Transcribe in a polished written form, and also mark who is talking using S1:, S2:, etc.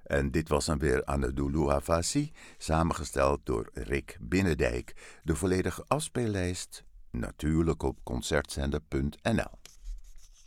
S1: En dit was dan weer Anadolu Havasi, samengesteld door Rick Binnendijk. De volledige afspeellijst natuurlijk op concertzender.nl.